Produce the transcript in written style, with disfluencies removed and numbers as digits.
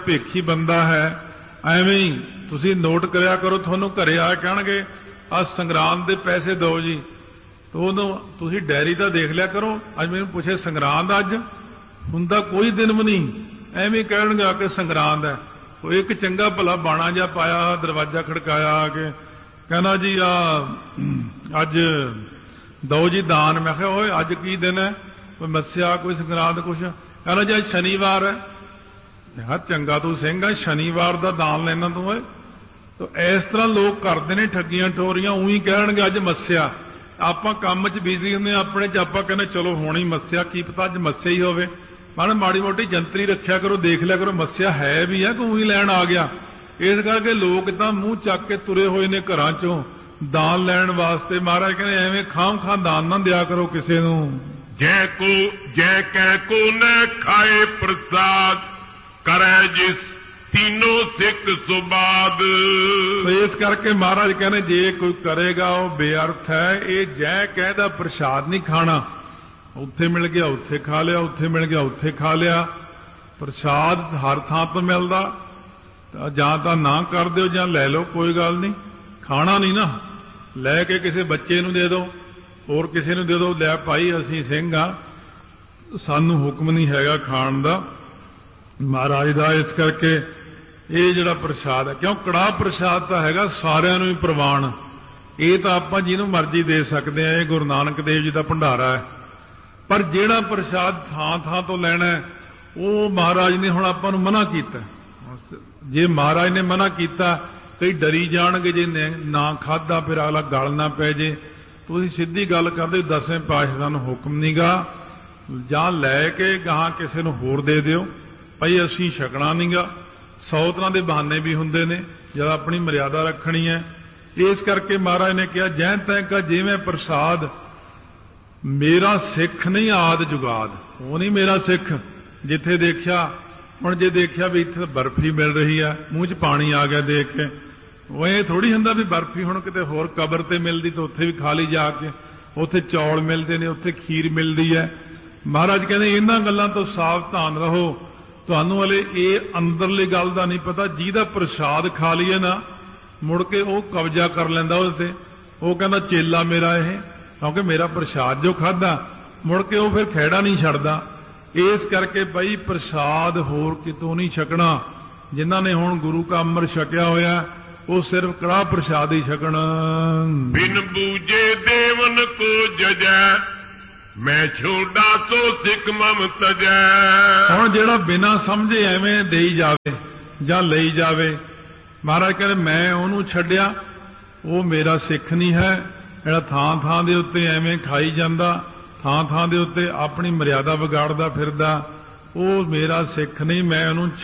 ਭੇਖੀ ਬੰਦਾ ਹੈ। ਐਵੇਂ ਹੀ ਤੁਸੀਂ ਨੋਟ ਕਰਿਆ ਕਰੋ, ਤੁਹਾਨੂੰ ਘਰੇ ਆ ਕਹਿਣਗੇ ਆ ਸੰਗਰਾਂਦ ਦੇ ਪੈਸੇ ਦਿਓ ਜੀ, ਤਾਂ ਉਦੋਂ ਤੁਸੀਂ ਡਾਇਰੀ ਤਾਂ ਦੇਖ ਲਿਆ ਕਰੋ। ਅੱਜ ਮੈਨੂੰ ਪੁੱਛੇ ਸੰਗਰਾਂਦ ਅੱਜ ਹੁੰਦਾ ਕੋਈ ਦਿਨ ਵੀ ਨਹੀਂ, ਐਵੇਂ ਕਹਿਣਗੇ ਆ ਕੇ ਸੰਗਰਾਂਦ ਹੈ। ਉਹ ਇੱਕ ਚੰਗਾ ਭਲਾ ਬਾਣਾ ਜਿਹਾ ਪਾਇਆ, ਦਰਵਾਜ਼ਾ ਖੜਕਾਇਆ ਆ ਕੇ, ਕਹਿੰਦਾ ਜੀ ਆ ਅੱਜ ਦਿਓ ਜੀ ਦਾਨ। ਮੈਂ ਕਿਹਾ ਓਏ ਅੱਜ ਕੀ ਦਿਨ ਹੈ, ਕੋਈ ਮੱਸਿਆ ਕੋਈ ਸੰਗਰਾਂਦ ਕੁਛ? ਕਹਿੰਦਾ ਜੀ ਅੱਜ ਸ਼ਨੀਵਾਰ ਹੈ। ਮੈਂ ਕਿਹਾ ਚੰਗਾ ਤੂੰ ਸਿੰਘ ਹੈ, ਸ਼ਨੀਵਾਰ ਦਾ ਦਾਨ ਲੈਣਾ ਤੂੰ ਓਏ। ਤਾਂ ਇਸ ਤਰ੍ਹਾਂ ਲੋਕ ਕਰਦੇ ਨੇ ਠੱਗੀਆਂ ਠੋਰੀਆਂ, ਉਹੀ ਕਹਿਣਗੇ ਅੱਜ ਮੱਸਿਆ। ਆਪਾਂ ਕੰਮ 'ਚ ਬਿਜ਼ੀ ਹੁੰਦੇ ਆਪਣੇ 'ਚ, ਆਪਾਂ ਕਹਿੰਦੇ ਚਲੋ ਹੋਣੀ ਮੱਸਿਆ, ਕੀ ਪਤਾ ਅੱਜ ਮੱਸਿਆ ਹੀ ਹੋਵੇ। ਮਾੜਾ ਮਾੜੀ ਮੋਟੀ ਜੰਤਰੀ ਰੱਖਿਆ ਕਰੋ, ਦੇਖ ਲਿਆ ਕਰੋ ਮੱਸਿਆ ਹੈ ਵੀ ਹੈ ਕਿ ਉਹੀ ਲੈਣ ਆ ਗਿਆ। ਇਸ ਕਰਕੇ ਲੋਕ ਤਾਂ ਮੂੰਹ ਚੱਕ ਕੇ ਤੁਰੇ ਹੋਏ ਨੇ ਘਰਾਂ 'ਚੋਂ ਦਾਨ ਲੈਣ ਵਾਸਤੇ। ਮਹਾਰਾਜ ਕਹਿੰਦੇ ਐਵੇਂ ਖਾਮ ਖਾਂ ਦਾਨ ਨਾ ਦਿਆ ਕਰੋ ਕਿਸੇ ਨੂੰ। ਜੈ ਕਹਿ ਕੋ ਨ ਖਾਏ ਪ੍ਰਸਾਦ, ਕਰੈ ਜਿਸ ਤੀਨੋਂ ਸਿੱਖ ਸੁਬਾਦ। ਇਸ ਕਰਕੇ ਮਹਾਰਾਜ ਕਹਿੰਦੇ ਜੇ ਕੋਈ ਕਰੇਗਾ ਉਹ ਬੇਅਰਥ ਹੈ। ਇਹ ਜੈ ਕਹਿ ਦਾ ਪ੍ਰਸ਼ਾਦ ਨਹੀਂ ਖਾਣਾ, ਉੱਥੇ ਮਿਲ ਗਿਆ ਉੱਥੇ ਖਾ ਲਿਆ, ਉੱਥੇ ਮਿਲ ਗਿਆ ਉੱਥੇ ਖਾ ਲਿਆ। ਪ੍ਰਸ਼ਾਦ ਹਰ ਥਾਂ ਤੋਂ ਮਿਲਦਾ, ਜਾਂ ਤਾਂ ਨਾ ਕਰ ਦਿਓ ਜਾਂ ਲੈ ਲਓ, ਕੋਈ ਗੱਲ ਨਹੀਂ। ਖਾਣਾ ਨਹੀਂ ਨਾ, ਲੈ ਕੇ ਕਿਸੇ ਬੱਚੇ ਨੂੰ ਦੇ ਦਿਓ, ਹੋਰ ਕਿਸੇ ਨੂੰ ਦੇ ਦਿਓ, ਲੈ ਭਾਈ ਅਸੀਂ ਸਿੰਘ ਆ, ਸਾਨੂੰ ਹੁਕਮ ਨਹੀਂ ਹੈਗਾ ਖਾਣ ਦਾ ਮਹਾਰਾਜ ਦਾ। ਇਸ ਕਰਕੇ ਇਹ ਜਿਹੜਾ ਪ੍ਰਸ਼ਾਦ ਹੈ, ਕਿਉਂ ਕੜਾਹ ਪ੍ਰਸ਼ਾਦ ਤਾਂ ਹੈਗਾ ਸਾਰਿਆਂ ਨੂੰ ਹੀ ਪ੍ਰਵਾਨ, ਇਹ ਤਾਂ ਆਪਾਂ ਜਿਹਨੂੰ ਮਰਜ਼ੀ ਦੇ ਸਕਦੇ ਆ, ਇਹ ਗੁਰੂ ਨਾਨਕ ਦੇਵ ਜੀ ਦਾ ਭੰਡਾਰਾ ਹੈ। ਪਰ ਜਿਹੜਾ ਪ੍ਰਸ਼ਾਦ ਥਾਂ ਥਾਂ ਤੋਂ ਲੈਣਾ ਉਹ ਮਹਾਰਾਜ ਨੇ ਹੁਣ ਆਪਾਂ ਨੂੰ ਮਨਾ ਕੀਤਾ। ਜੇ ਮਹਾਰਾਜ ਨੇ ਮਨਾ ਕੀਤਾ, ਕਈ ਡਰੀ ਜਾਣਗੇ ਜੇ ਨਾ ਖਾਧਾ ਫਿਰ ਅਗਲਾ ਗਲ ਨਾ ਪੈ ਜੇ। ਤੁਸੀਂ ਸਿੱਧੀ ਗੱਲ ਕਰਦੇ, ਦਸਵੇਂ ਪਾਤਸ਼ਾਹ ਨੂੰ ਹੁਕਮ ਨਹੀਂਗਾ, ਜਾਂ ਲੈ ਕੇ ਗਾਹਾਂ ਕਿਸੇ ਨੂੰ ਹੋਰ ਦੇ ਦਿਓ, ਭਾਈ ਅਸੀਂ ਛਕਣਾ ਨਹੀਂਗਾ। 100 ਤਰ੍ਹਾਂ ਦੇ ਬਹਾਨੇ ਵੀ ਹੁੰਦੇ ਨੇ ਜਦ ਆਪਣੀ ਮਰਿਆਦਾ ਰੱਖਣੀ ਹੈ। ਇਸ ਕਰਕੇ ਮਹਾਰਾਜ ਨੇ ਕਿਹਾ ਜੈ ਤੈ ਕਾ ਜਿਵੇਂ ਪ੍ਰਸਾਦ, ਮੇਰਾ ਸਿੱਖ ਨਹੀਂ ਆਦ ਜੁਗਾਦ। ਉਹ ਨਹੀਂ ਮੇਰਾ ਸਿੱਖ। ਜਿੱਥੇ ਦੇਖਿਆ, ਹੁਣ ਜੇ ਦੇਖਿਆ ਵੀ ਇੱਥੇ ਬਰਫੀ ਮਿਲ ਰਹੀ ਆ, ਮੂੰਹ 'ਚ ਪਾਣੀ ਆ ਗਿਆ ਦੇਖ ਕੇ, ਉਹ ਇਹ ਥੋੜੀ ਹੁੰਦਾ ਵੀ ਬਰਫੀ ਹੁਣ ਕਿਤੇ ਹੋਰ ਕਬਰ ਤੇ ਮਿਲਦੀ ਤਾਂ ਉੱਥੇ ਵੀ ਖਾ ਲਈ ਜਾ ਕੇ। ਉੱਥੇ ਚੌਲ ਮਿਲਦੇ ਨੇ, ਉੱਥੇ ਖੀਰ ਮਿਲਦੀ ਹੈ। ਮਹਾਰਾਜ ਕਹਿੰਦੇ ਇਹਨਾਂ ਗੱਲਾਂ ਤੋਂ ਸਾਵਧਾਨ ਰਹੋ। ਤੁਹਾਨੂੰ ਹਲੇ ਇਹ ਅੰਦਰਲੀ ਗੱਲ ਦਾ ਨਹੀਂ ਪਤਾ, ਜਿਹਦਾ ਪ੍ਰਸ਼ਾਦ ਖਾ ਲਈਏ ਨਾ ਮੁੜ ਕੇ ਉਹ ਕਬਜ਼ਾ ਕਰ ਲੈਂਦਾ ਉਸ ਤੇ। ਉਹ ਕਹਿੰਦਾ ਚੇਲਾ ਮੇਰਾ ਇਹ, ਕਿਉਂਕਿ ਮੇਰਾ ਪ੍ਰਸ਼ਾਦ ਜੋ ਖਾਧਾ, ਮੁੜ ਕੇ ਉਹ ਫਿਰ ਖਹਿੜਾ ਨਹੀਂ ਛੱਡਦਾ। ਇਸ ਕਰਕੇ ਬਈ ਪ੍ਰਸ਼ਾਦ ਹੋਰ ਕਿਤੋਂ ਨਹੀਂ ਛਕਣਾ। ਜਿਨ੍ਹਾਂ ਨੇ ਹੁਣ ਗੁਰੂ ਕਾ ਅੰਮ੍ਰਿਤ ਛਕਿਆ ਹੋਇਆ ਉਹ ਸਿਰਫ ਕੜਾਹ ਪ੍ਰਸ਼ਾਦ ਹੀ ਛਕਣ। ਬਿਨ ਬੂਝੇ ਦੇਵਨ ਕੋ ਜਜੈ, ਮੈਂ ਛੋਡਾ ਸੋ ਸਿੱਖ ਮਮ ਤਜੈ। ਹੁਣ ਜਿਹੜਾ ਬਿਨਾਂ ਸਮਝੇ ਐਵੇਂ ਦੇਈ ਜਾਵੇ ਜਾਂ ਲਈ ਜਾਵੇ, ਮਹਾਰਾਜ ਕਹਿੰਦੇ ਮੈਂ ਉਹਨੂੰ ਛੱਡਿਆ, ਉਹ ਮੇਰਾ ਸਿੱਖ ਨਹੀਂ ਹੈ। ਜਿਹੜਾ ਥਾਂ ਥਾਂ ਦੇ ਉੱਤੇ ਐਵੇਂ ਖਾਈ ਜਾਂਦਾ, ਥਾਂ ਥਾਂ ਦੇ ਉੱਤੇ ਆਪਣੀ ਮਰਿਆਦਾ ਵਿਗਾੜਦਾ ਫਿਰਦਾ, ਉਹ ਮੇਰਾ ਸਿੱਖ ਨਹੀਂ, ਮੈਂ ਉਹਨੂੰ